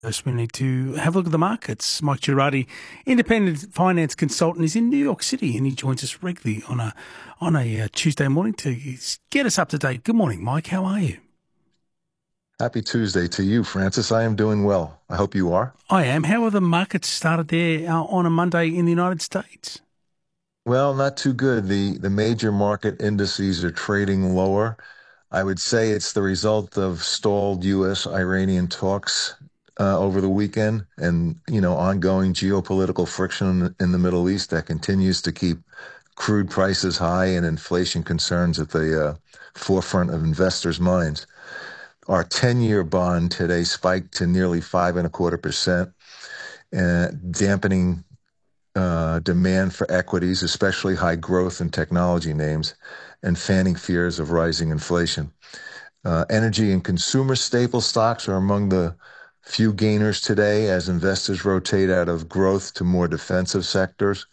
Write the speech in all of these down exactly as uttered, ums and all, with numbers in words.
First, we need to have a look at the markets. Mike Girardi, independent finance consultant, is in New York City, and he joins us regularly on a on a uh, Tuesday morning to get us up to date. Good morning, Mike. How are you? Happy Tuesday to you, Francis. I am doing well. I hope you are. I am. How are the markets started there uh, on a Monday in the United States? Well, not too good. The the major market indices are trading lower. I would say it's the result of stalled U S Iranian talks uh, over the weekend and, you know, ongoing geopolitical friction in the, in the Middle East that continues to keep crude prices high and inflation concerns at the uh, forefront of investors' minds. Our ten-year bond today spiked to nearly five and a quarter percent, uh, dampening uh, demand for equities, especially high growth and technology names, and fanning fears of rising inflation. Uh, energy and consumer staple stocks are among the few gainers today as investors rotate out of growth to more defensive sectors.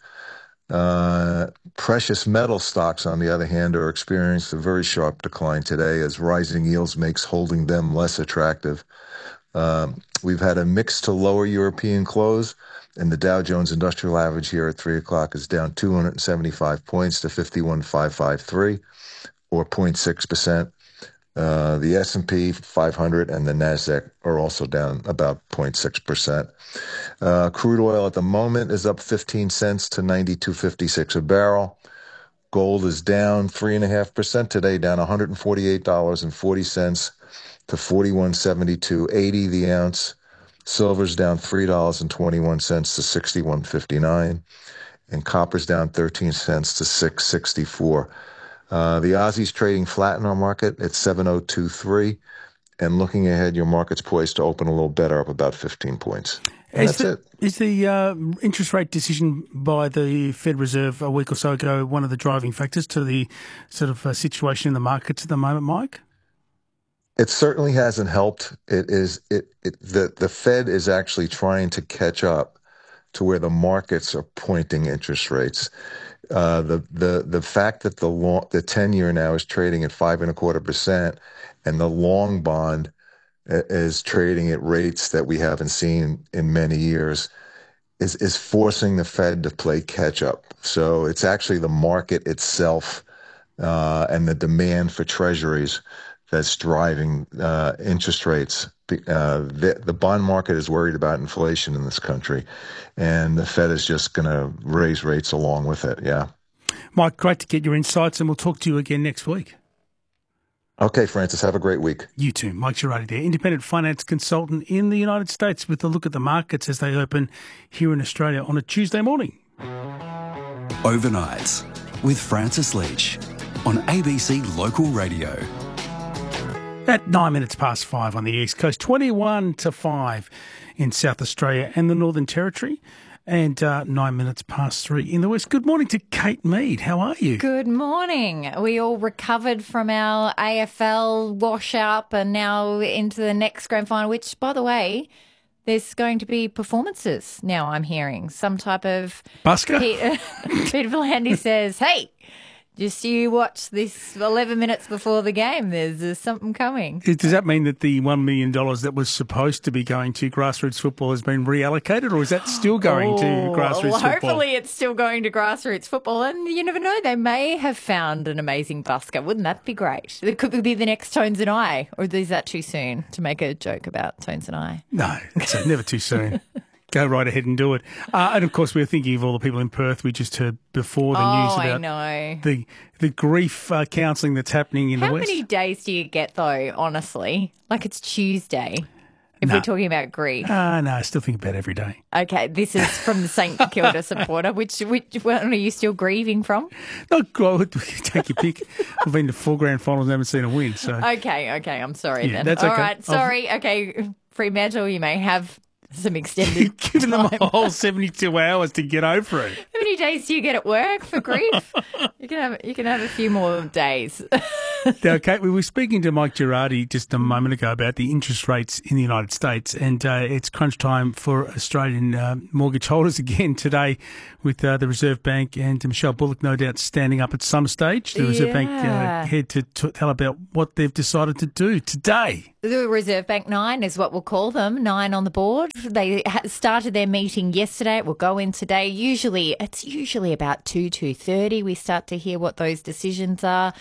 Uh, precious metal stocks, on the other hand, are experiencing a very sharp decline today as rising yields makes holding them less attractive. Um, we've had a mix to lower European close, and the Dow Jones Industrial Average here at three o'clock is down two hundred seventy-five points to fifty-one thousand five hundred fifty-three, or zero point six percent. Uh, the S and P five hundred and the NASDAQ are also down about zero point six percent. Uh, crude oil at the moment is up fifteen cents to ninety-two fifty-six a barrel. Gold is down three point five percent today, down one hundred forty-eight dollars and forty cents to forty-one seventy-two eighty the ounce. Silver's down three dollars and twenty-one cents to sixty-one fifty-nine. And copper's down thirteen cents to six sixty-four. Uh, the Aussie's trading flat in our market at seven oh two three. And looking ahead, your market's poised to open a little better, up about fifteen points. And is that's the, it. Is the uh, interest rate decision by the Fed Reserve a week or so ago one of the driving factors to the sort of uh, situation in the markets at the moment, Mike? It certainly hasn't helped. It is it, it the the Fed is actually trying to catch up to where the markets are pointing interest rates. Uh, the the the fact that the long, the ten year now is trading at five and a quarter percent, and the long bond is trading at rates that we haven't seen in many years, is is forcing the Fed to play catch up. So it's actually the market itself uh, and the demand for treasuries that's driving uh, interest rates. Uh, the, the bond market is worried about inflation in this country, and the Fed is just going to raise rates along with it. Yeah. Mike, great to get your insights, and we'll talk to you again next week. Okay, Francis, have a great week. You too. Mike Girardi there, independent finance consultant in the United States, with a look at the markets as they open here in Australia on a Tuesday morning. Overnights with Francis Leach on A B C Local Radio. At nine minutes past five on the East Coast, twenty-one to five in South Australia and the Northern Territory, and uh, nine minutes past three in the West. Good morning to Kate Mead. How are you? Good morning. We all recovered from our A F L wash-up and now into the next grand final, which, by the way, there's going to be performances now, I'm hearing. Some type of... Busker? Peter, Peter V'landys says, hey, just you watch this eleven minutes before the game. There's uh, something coming. Does that mean that the one million dollars that was supposed to be going to grassroots football has been reallocated, or is that still going oh, to grassroots well, football? Hopefully it's still going to grassroots football. And you never know, they may have found an amazing busker. Wouldn't that be great? It could be the next Tones and I. Or is that too soon to make a joke about Tones and I? No, it's uh, never too soon. Go right ahead and do it. Uh, and, of course, we're thinking of all the people in Perth we just heard before the oh, news about I know. the the grief uh, counselling that's happening in How the West. How many days do you get, though, honestly? Like it's Tuesday, if no. we're talking about grief. Uh, no, I still think about every day. Okay, this is from the St Kilda supporter. Which, which one are you still grieving from? No, take your pick. I've been to four grand finals and haven't seen a win. So Okay, okay, I'm sorry yeah, then. That's okay. All right, sorry. I've... Okay, Fremantle, you may have some extended You've given time. them a whole seventy-two hours to get over it. How many days do you get at work for grief? You can have you can have a few more days. Now, Kate, we were speaking to Mike Girardi just a moment ago about the interest rates in the United States, and uh, it's crunch time for Australian uh, mortgage holders again today with uh, the Reserve Bank and Michelle Bullock no doubt standing up at some stage. The Reserve Yeah. Bank uh, head to, to tell about what they've decided to do today. The Reserve Bank Nine is what we'll call them, nine on the board. They ha- started their meeting yesterday. It will go in today. Usually, it's usually about two, two thirty. We start to hear what those decisions are.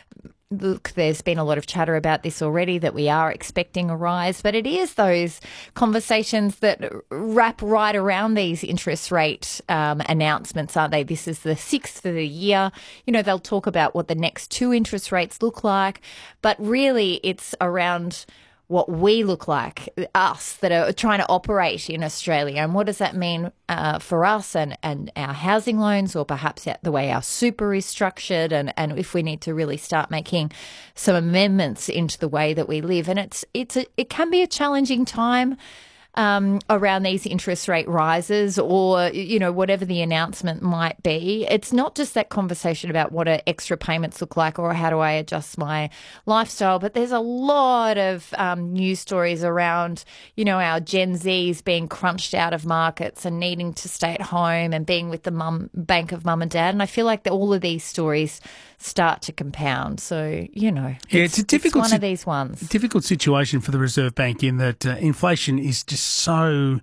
Look, there's been a lot of chatter about this already, that we are expecting a rise, but it is those conversations that wrap right around these interest rate um, announcements, aren't they? This is the sixth for the year. You know, they'll talk about what the next two interest rates look like, but really it's around what we look like, us that are trying to operate in Australia. And what does that mean uh, for us and, and our housing loans, or perhaps the way our super is structured, and, and if we need to really start making some amendments into the way that we live. And it's it's a, it can be a challenging time Um, around these interest rate rises, or, you know, whatever the announcement might be. It's not just that conversation about what are extra payments look like, or how do I adjust my lifestyle, but there's a lot of um, news stories around, you know, our Gen Zs being crunched out of markets and needing to stay at home and being with the mum bank of mum and dad. And I feel like that all of these stories start to compound. So, you know, Yeah, it's a difficult it's one si- of these ones. Difficult situation for the Reserve Bank in that uh, inflation is just so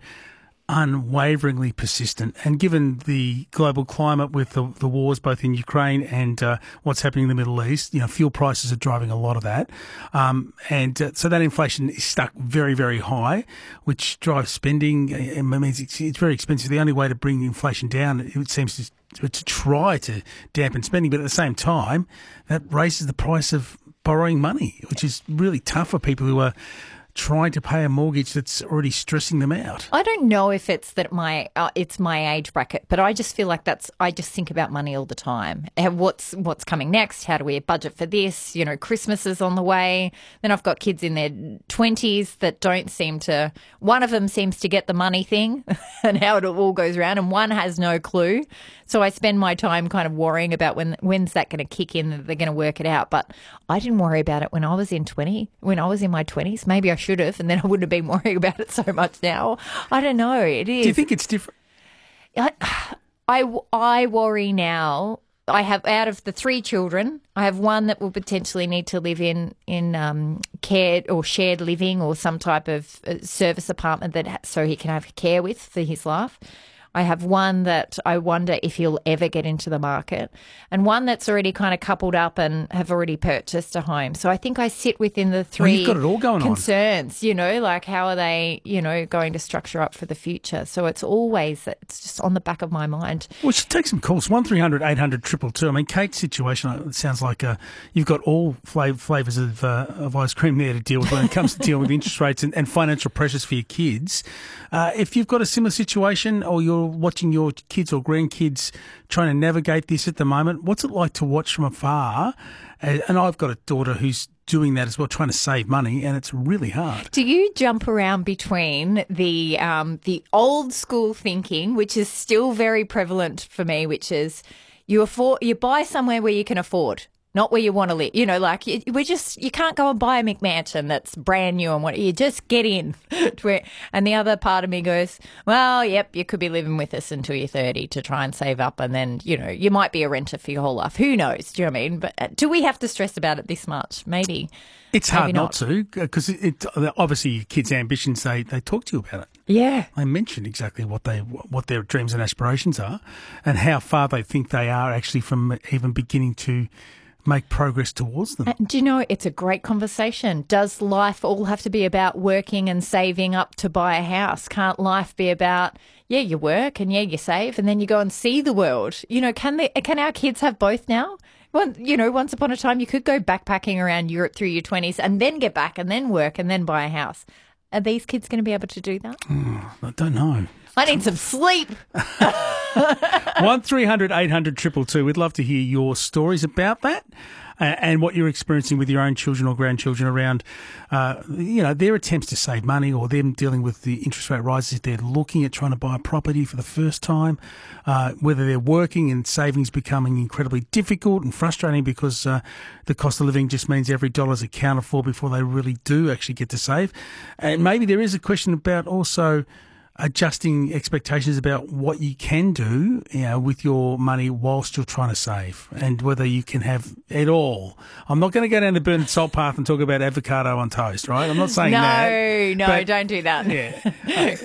unwaveringly persistent, and given the global climate with the, the wars both in Ukraine and uh, what's happening in the Middle East, you know, fuel prices are driving a lot of that, um, and uh, so that inflation is stuck very, very high, which drives spending. It means it's, it's very expensive. The only way to bring inflation down, it seems to to try to dampen spending, but at the same time, that raises the price of borrowing money, which is really tough for people who are trying to pay a mortgage that's already stressing them out. I don't know if it's that my uh, it's my age bracket, but I just feel like that's I just think about money all the time. And what's what's coming next? How do we budget for this? You know, Christmas is on the way. Then I've got kids in their twenties that don't seem to. One of them seems to get the money thing and how it all goes around, and one has no clue. So I spend my time kind of worrying about when when's that going to kick in, that they're going to work it out. But I didn't worry about it when I was in twenty, when I was in my twenties. Maybe I should have, and then I wouldn't have been worrying about it so much now. I don't know. It is. Do you think it's different? I, I, I worry now. I have, out of the three children, I have one that will potentially need to live in in um, care or shared living, or some type of uh, service apartment that so he can have care with for his life. I have one that I wonder if he'll ever get into the market, and one that's already kind of coupled up and have already purchased a home. So I think I sit within the three Well, you've got it all going on. concerns, you know, like how are they, you know, going to structure up for the future. So it's always, it's just on the back of my mind. Well, we should take some calls. one three hundred eight hundred two two two. I mean, Kate's situation, it sounds like uh, you've got all flav- flavours of, uh, of ice cream there to deal with when it comes to dealing with interest rates and, and financial pressures for your kids. Uh, if you've got a similar situation, or you're watching your kids or grandkids trying to navigate this at the moment, what's it like to watch from afar? And, and I've got a daughter who's doing that as well, trying to save money, and it's really hard. Do you jump around between the um, the old school thinking, which is still very prevalent for me, which is you afford you buy somewhere where you can afford, not where you want to live. You know, like you, we just you can't go and buy a McMansion that's brand new and what you just get in. To where, and the other part of me goes, well, yep, you could be living with us until you're thirty to try and save up, and then you know you might be a renter for your whole life. Who knows? Do you know what I mean? But do we have to stress about it this much? Maybe. It's hard Maybe not, not. to, because it, it, obviously your kids' ambitions, they, they talk to you about it. Yeah. They mention exactly what they what their dreams and aspirations are, and how far they think they are actually from even beginning to make progress towards them. And do you know, it's a great conversation. Does life all have to be about working and saving up to buy a house? Can't life be about, yeah, you work and yeah, you save and then you go and see the world? You know, can they, can our kids have both now? Well, you know, once upon a time you could go backpacking around Europe through your twenties and then get back and then work and then buy a house. Are these kids going to be able to do that? Oh, I don't know. I need some sleep. one three hundred eight hundred two two two. We'd love to hear your stories about that. and what you're experiencing with your own children or grandchildren around, uh, you know, their attempts to save money or them dealing with the interest rate rises if they're looking at trying to buy a property for the first time, uh, whether they're working and savings becoming incredibly difficult and frustrating because uh, the cost of living just means every dollar is accounted for before they really do actually get to save. And maybe there is a question about also adjusting expectations about what you can do, you know, with your money whilst you're trying to save, and whether you can have it all. I'm not going to go down the burnt salt path and talk about avocado on toast, right? I'm not saying no, that. No, no, don't do that. Yeah.